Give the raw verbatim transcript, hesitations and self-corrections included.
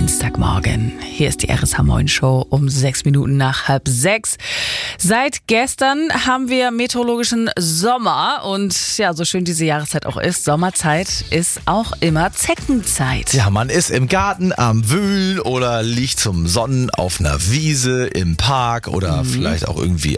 Dienstagmorgen. Hier ist die R S H Moin Show um sechs Minuten nach halb sechs. Seit gestern haben wir meteorologischen Sommer und ja, so schön diese Jahreszeit auch ist, Sommerzeit ist auch immer Zeckenzeit. Ja, man ist im Garten am Wühlen oder liegt zum Sonnen auf einer Wiese im Park oder mhm. vielleicht auch irgendwie